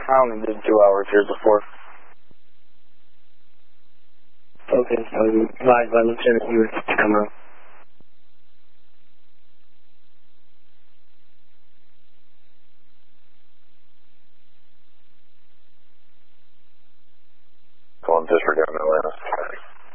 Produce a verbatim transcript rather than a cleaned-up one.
I only did two hours here before. Okay, so you lied by Lieutenant Hewitt to come out.